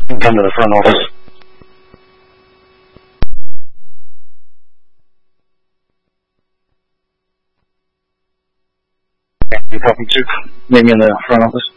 and come to the front office. You copy, Chief? Meet me in the front office.